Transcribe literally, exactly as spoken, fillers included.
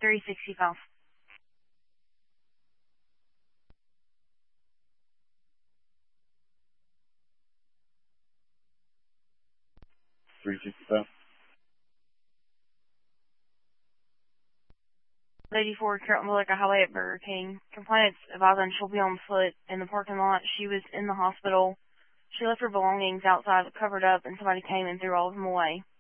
three sixty-five. three sixty-five. eighty-four Carrollton Malika Highway at Burger King. Complainants advising she'll be on foot in the parking lot. She was in the hospital. She left her belongings outside covered up, and somebody came and threw all of them away.